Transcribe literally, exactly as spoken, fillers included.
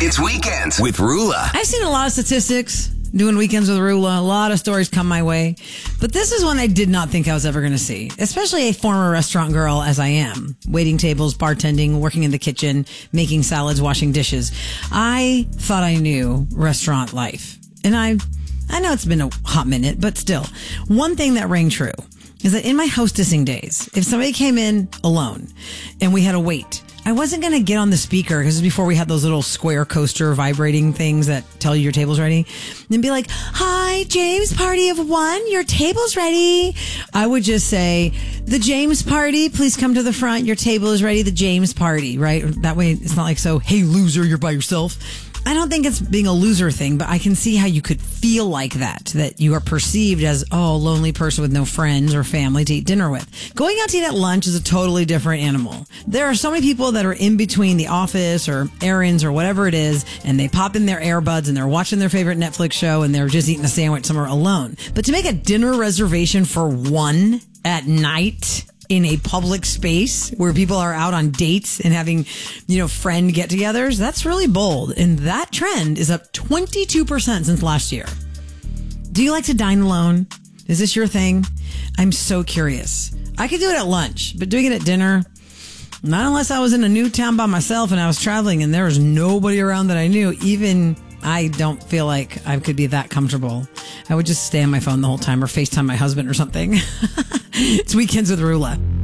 It's Weekends with Rula. I've seen a lot of statistics doing Weekends with Rula. A lot of stories come my way. But this is one I did not think I was ever going to see, especially a former restaurant girl as I am. Waiting tables, bartending, working in the kitchen, making salads, washing dishes. I thought I knew restaurant life. And I, I know it's been a hot minute, but still. One thing that rang true is that in my hostessing days, if somebody came in alone and we had to wait, I wasn't going to get on the speaker, because this is before we had those little square coaster vibrating things that tell you your table's ready, and be like, "Hi, James party of one, your table's ready." I would just say, "The James party, please come to the front. Your table is ready. The James party," right? That way it's not like, so, "Hey, loser, you're by yourself." I don't think it's being a loser thing, but I can see how you could feel like that, that you are perceived as, oh, a lonely person with no friends or family to eat dinner with. Going out to eat at lunch is a totally different animal. There are so many people that are in between the office or errands or whatever it is, and they pop in their earbuds and they're watching their favorite Netflix show and they're just eating a sandwich somewhere alone. But to make a dinner reservation for one at night in a public space where people are out on dates and having, you know, friend get-togethers, that's really bold. And that trend is up twenty-two percent since last year. Do you like to dine alone? Is this your thing? I'm so curious. I could do it at lunch, but doing it at dinner, not unless I was in a new town by myself and I was traveling and there was nobody around that I knew. Even I don't feel like I could be that comfortable. I would just stay on my phone the whole time or FaceTime my husband or something. It's Weekends with Rula.